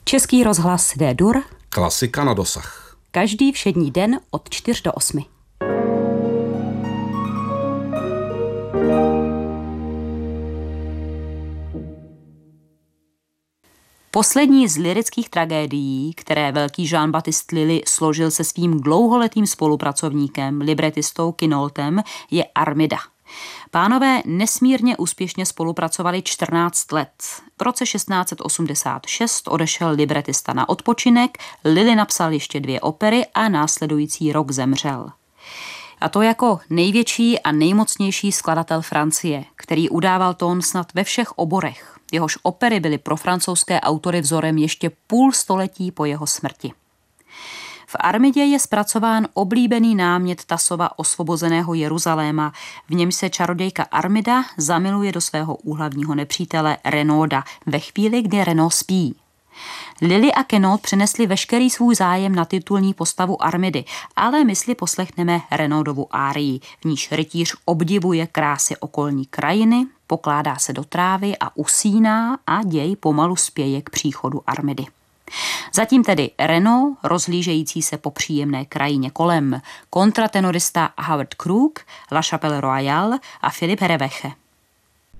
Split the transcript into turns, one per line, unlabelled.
Český rozhlas D-dur.
Klasika na dosah.
Každý všední den od 4 do 8. Poslední z lyrických tragédií, které velký Jean-Baptiste Lully složil se svým dlouholetým spolupracovníkem, libretistou Quinaultem, je Armida. Pánové nesmírně úspěšně spolupracovali 14 let. V roce 1686 odešel libretista na odpočinek, Lully napsal ještě 2 opery a následující rok zemřel. A to jako největší a nejmocnější skladatel Francie, který udával tón snad ve všech oborech. Jehož opery byly pro francouzské autory vzorem ještě půl století po jeho smrti. V Armidě je zpracován oblíbený námět Tassova Osvobozeného Jeruzaléma, v němž se čarodějka Armida zamiluje do svého úhlavního nepřítele Renauda ve chvíli, kdy Renaud spí. Lully a Quinault přenesli veškerý svůj zájem na titulní postavu Armidy, ale my si poslechneme Renaudovu árii, v níž rytíř obdivuje krásy okolní krajiny, pokládá se do trávy a usíná a děj pomalu spěje k příchodu Armidy. Zatím tedy Renaud, rozhlížející se po příjemné krajině kolem, kontratenorista Howard Crook, La Chapelle Royale a Philippe Reveche.